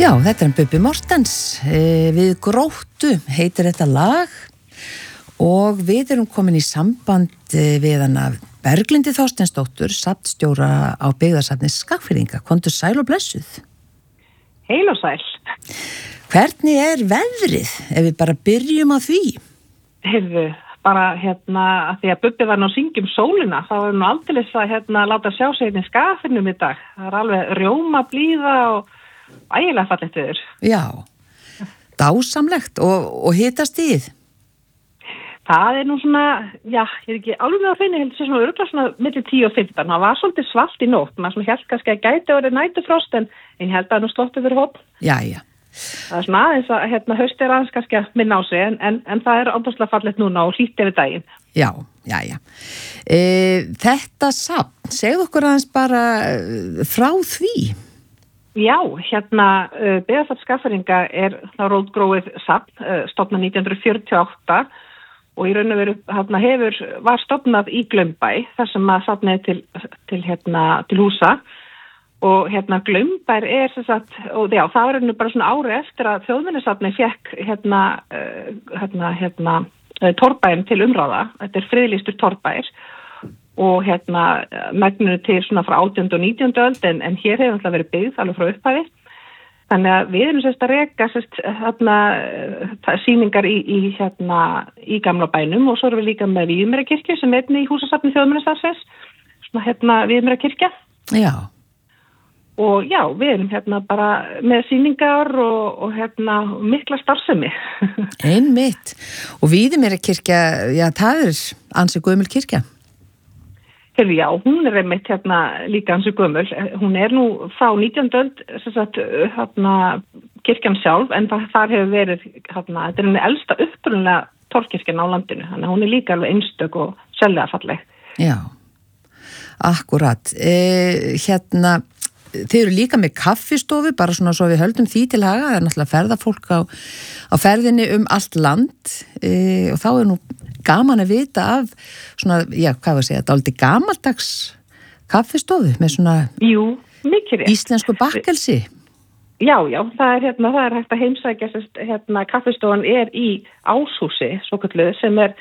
Já, þetta Bubbi Mortens, við Gróttu heitir þetta lag og við erum komin í samband við hana Berglindi Þorsteinsdóttur, safnstjóra á byggðasafni Skagfirðinga. Komdu sæl og blessuð. Heil og sæl. Hvernig veðrið, ef við bara byrjum á því? Heyrðu, bara að því að Bubbi var nú að syngja sólina, þá er nú aldeilis að láta sjá sig í Skagfirðinum í dag. Það er alveg rjóma blíða og ægilega fallegt viður. Já, dásamlegt og hitastigið? Það er nú svona, já, ég er ekki alveg með að finna, heldur svona örugglega svona milli 10 og 15. Það var svolítið svalt í nótt, maður svona hélt kannski að gæti orðið næturfrost, en ég held að nú sloppið fyrir hóp. Jæja. Það er svona aðeins að haust er aðeins kannski að minna á sig, en það er ábúrslega fallegt núna og hlýtt yfir daginn. Já. Þetta safn, segðu okkur aðeins bara frá því. Já, Byggðasafn Skagfirðinga er þá rótgróið safn, stofnað 1948 og í raun og veru var stofnað í Glaumbæ, þar sem að safnið til húsa og Glaumbær er sem sagt, og já, það var raun og bara svona ári eftir að Þjóðminjasafnið fékk torfbæinn til umráða, þetta er friðlýstur torfbær og megninu til svona frá 18. og 19. öld en hér hefur alltaf verið byggð alveg frá upphafi. Þannig að við erum að reka sýningar í gamla bænum og svo erum við líka með Víðimerarkirkju sem er í húsasafni Þjóðminjasafnsins, svona Víðimerarkirkja. Já. Og já, við erum bara með sýningar og mikla starfsemi. Einmitt. Og Víðimerarkirkja, já, það er ansi gömul kirkja. Heyrðu, já, hún er einmitt líka ansi gömul. Hún er nú frá 19. öld, kirkjan sjálf, en þar hefur verið, þetta er henni elsta upprunalega torfkirkjan á landinu, þannig að hún er líka alveg einstök og sérlega falleg. Já, akkurat. Þið eru líka með kaffistofu, bara svona svo við höldum því til haga, það er náttúrulega ferðafólk á ferðinni allt land og þá er nú gaman að vita af svona, já, hvað var að segja, dálítið gamaldags kaffistofu með svona íslensku bakkelsi. Já, það er hægt að heimsækja, kaffistofan er í Áshúsi, svokölluð, sem er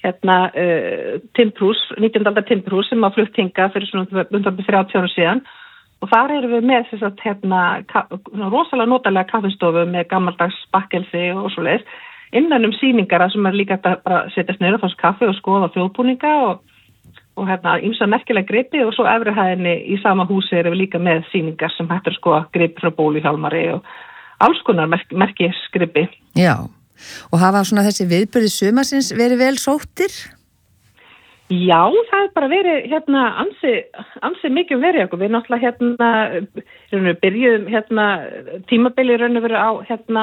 timburhús, 19. aldar timburhús sem að flutt hingað fyrir svona 30 árum síðan. Og þar erum við með rosalega notalega kaffistofu með gamaldags bakkelsi og svoleiðis. Innan sýningar sem er líka að setjast niður og fá kaffi og skoða þjóðbúninga og ýmsa merkilega gripi og svo efri hæðinni í sama húsi erum við líka með sýningar sem hægt að skoða gripi frá bóluhjálmari og alls konar merkisgripi. Já, og hafa svona þessi viðburði sumarsins verið vel sóttir? Já, það er bara verið ansi mikið verið okkur. Við náttúrulega byrjuðum tímabili raun og veru á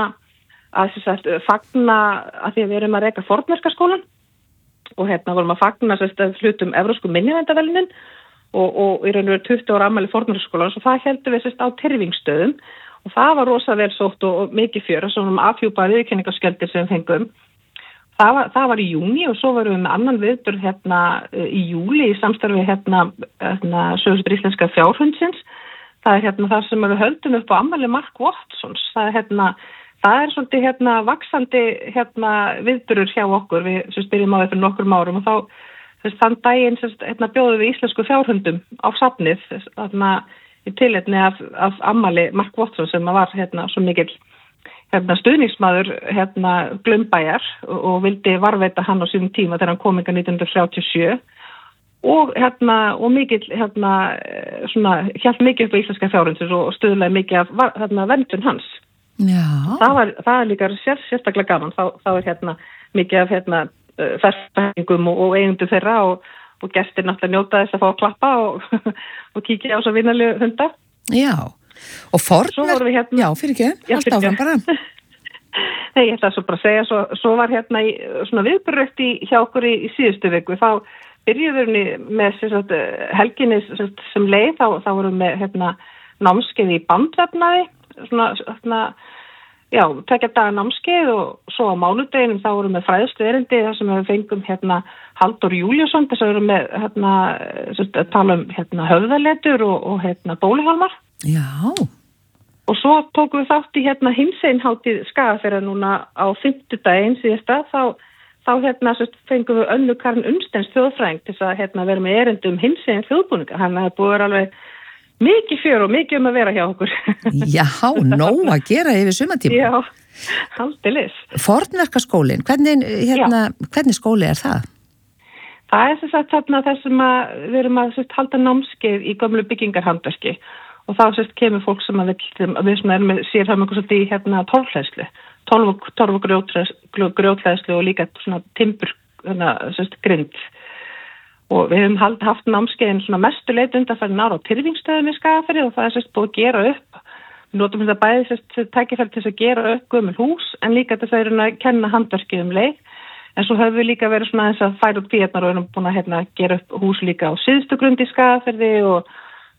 að fagna að því að við erum að reka fornverkaskólan og vorum að fagna hlutum evrópsku minjaverndavellinin og í raun og veru 20 ára afmæli fornverkaskólan og það heldum við á Tyrfingstöðum og það var rosa vel sótt og mikið fjör og svona afhjúpaði viðurkenningarskjöldir sem við fengum. Það var í júní og svo varum við með annan viðburð í júli í samstarfi Sögustur íslenska fjárhundsins. Það er þar sem við höldum upp á afmæli Mark Watsons. Það er svolítið vaxandi viðburður hjá okkur. Við byrjum á því fyrir nokkrum árum og þá þann daginn bjóðum við íslensku fjárhundum á safnið í tilefni af afmæli Mark Watsons sem var svo mikill stuðningsmaður Glaumbæjar og vildi varðveita hann á sínum tíma þegar hann kom hingað 1937 og mikill svona hélt mikið upp á íslenska fjárhundsins og stuðlaði mikið af verndun hans. Já. Það er líka sérstaklega gaman. Þá er mikið af ferðfæðingum og eigendur þeirra og gestir náttúrulega njóta þess að fá að klappa og kíkja á svo vinalegu hunda. Já. Og fornverk, já, fyrir ekki, allt áfram bara. Nei, ég ætla svo bara að segja, svo var svona viðburðrökt hjá okkur í síðustu viku, þá byrjuðum við með helginni sem leið, þá vorum við með námskeið í bandvefnaði, svona, já, 2 daga námskeið og svo á mánudeginum þá vorum við fræðslu erindi þar sem við fengum Halldór Júlíusson, þess að við vorum með tala höfðaletur og bóluhjálmar. Já. Og svo tókum við þátt í hinseinhátíð Skagafjarðar núna á 50daginn síðasta, þá fengum við Önnu Karin Unnsteins þjóðfræðing til að vera með erindi hinsegin þjóðbúninga. Þannig að það búið alveg mikið fjör og mikið að vera hjá okkur. Já, nóg að gera yfir sumartíma. Já, aldeilis. Fornverkaskólinn, hvernig skóli er það? Það er þarna þess sem við erum að halda námskeið í gömlu byggingarhandverki og þá kemur fólk sem við sem erum með sérhæfingu svolítið í torfhleðslu, torf og grjóthleðslu og líka svona timbur grind. Og við höfum haft námskeiðin svona mestu leit undanfarin ára á Tyrfingstöðum í Skagafirði og það er búið að gera upp. Við notum þetta bæði tækifæri til að gera upp gömul hús en líka til þess að kenna handverkið leið. En svo höfum við líka verið svona þess að færa út kvíarnar og erum búin að gera upp hús líka á Syðstugrund í Skagafirði og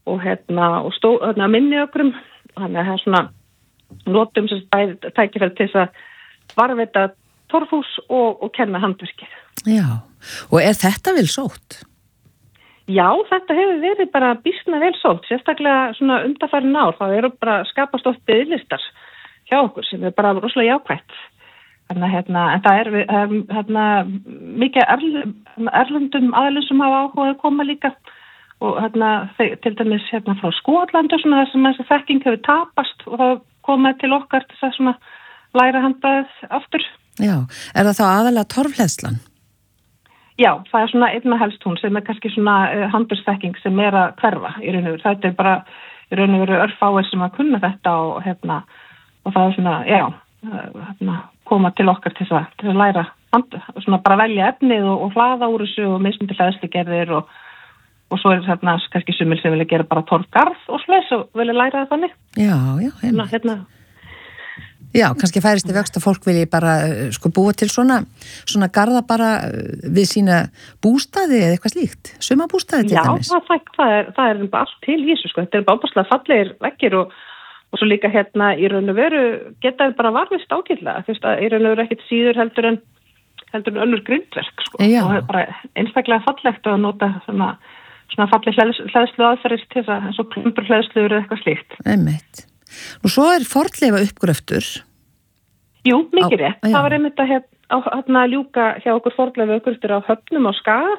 minni okkurum. Þannig að það er svona notum bæði tækifæri til þess að varðveita torfhús og kenna handverkið. Já, og er þetta vel sótt? Já, þetta hefur verið bara býsna vel sótt, sérstaklega svona undanfarin ár. Það eru bara skapast oft biðlistar hjá okkur sem er bara rosalega jákvætt. Þannig en það er mikið erlendum aðilum sem hafa áhuga að koma líka og til dæmis frá Skotlandu svona þar sem þessi þekking hefur tapast og það komið til okkar til að svona læra handbragðið aftur. Já, er það þá aðalega torfhleðslan? Já, það er svona einna helst hún sem er kannski svona handverksþekking sem er að hverfa í raun og veru. Þetta er bara í raun og veru örfáir sem að kunna þetta og það er svona, koma til okkar til að læra svona bara velja efnið og hlaða úr þessu og mismundi hleðslugerðir og svo er kannski sumir sem vilja gera bara torfgarð og slags og vilja læra það þannig. Já, Já, kannski færist í vöxt að fólk vilji bara búa til svona garða bara við sína bústaði eða eitthvað slíkt, sumabústaði til dæmis. Já, það er bara allt til í þessu, Þetta er bara ábúrslega fallegir veggir og svo líka í raun og veru geta bara varvist ágætlega, í raun og veru ekkert síður heldur en önnur grindverk, og það er bara einstaklega fallegt að nota svona falleg hleðslu aðferðir til þess að eins og klumpur hleðsluður eða eitthvað slíkt. Einmitt. Nú svo er fornleifa uppgröftur. Jú, mikið rétt. Það var einmitt að ljúka hjá okkur fornleifa uppgröftur á Höfnum á Skaga.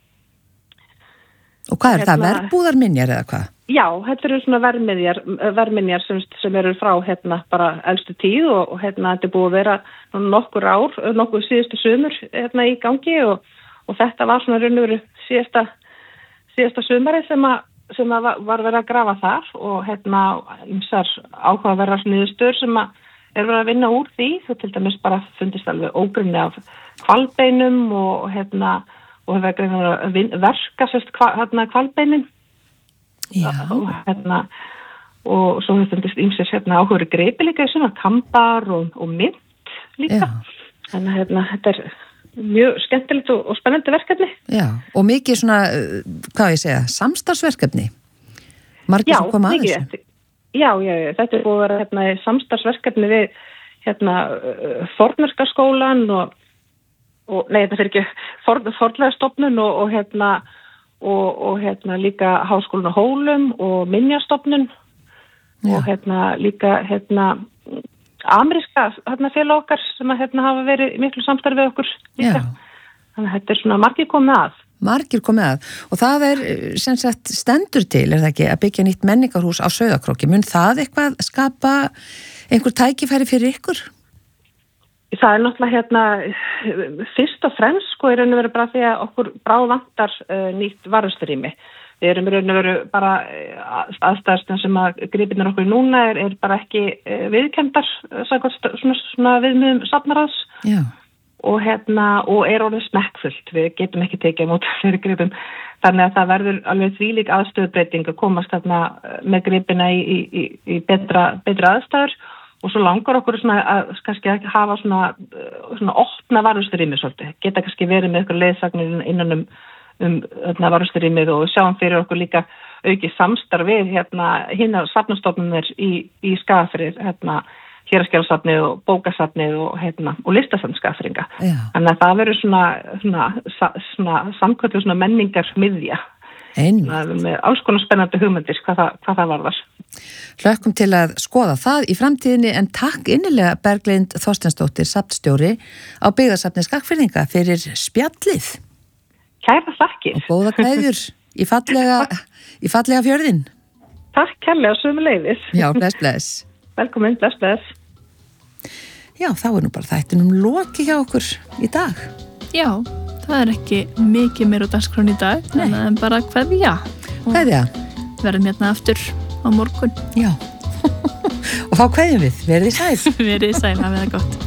Og hvað er það, verbúðarminjar eða hvað? Já, þetta eru svona verminjar sem eru frá bara elstu tíð og þetta er búið að vera nokkur síðustu sumur í gangi og þetta var svona raun og veru síðasta sumari sem var verið að grafa þar og ýmsar áhugaverðar niðurstöður sem er verið að vinna úr því. Þú til dæmis bara fundist alveg ógrunni af hvalbeinum og hefur verið að verka hvalbeinin. Já. Og svo hefur fundist ýmsir áhugaverðir greipi líka í svona kambar og mynt líka. Þannig að þetta er mjög skemmtilegt og spennandi verkefni. Já, og mikið svona, samstarfsverkefni? Margir sem koma að þessu? Já, þetta er búið að vera samstarfsverkefni við Fornverkaskólan Fornleifastofnun og líka Háskólann á Hólum og Minjastofnun og líka ameríska félag okkar sem hafa verið miklu samstarfi við okkur líka. Þannig að þetta er svona margir komið að. Margir komið að. Og það er sem sagt stendur til, er það ekki, að byggja nýtt menningarhús á Sauðárkróki. Mun það eitthvað skapa einhver tækifæri fyrir ykkur? Það er náttúrulega fyrst og fremst í raun og veru bara því að okkur bráðvantar nýtt varðusturými. Við erum í raun og veru bara aðstæðstum sem að gripirnir okkur núna er bara ekki viðurkenndar svona viðmiðum safnaráðs og er orðið smekkfullt. Við getum ekki tekið á móti fyrir gripum. Þannig að það verður alveg þvílík aðstöðubreyting að komast með gripina í betra aðstæður og svo langar okkur að kannski að hafa svona opna varðusturými svolítið. Geta kannski verið með ykkur leiðsagnir innan varðusturýmið og sjáum fyrir okkur líka aukið samstarf við hinnar safnastofnunir í Skagafirði, héraðsskjalasafnið og bókasafnið og listasafn Skagfirðinga. Þannig að það verður svona samkvöldu menningarmiðja með alls konar spennandi hugmyndir hvað það varðar. Hlökkum til að skoða það í framtíðinni en takk innilega Berglind Þorsteinsdóttir, safnstjóri á Byggðasafni Skagfirðinga fyrir spjallið. Kæra þakkir. Og góða kveðjur í fallega fjörðin. Takk kærlega sömuleiðis. Já, bless. Velkomin, bless. Já, þá nú bara þættinum lokið hjá okkur í dag. Já, það ekki mikið meira á dagskránni í dag, en bara kveðja. Kveðja. Verðum hérna aftur á morgun. Já. Og þá kveðjum við. Verið sæl. Verið sæl, hafið það gott.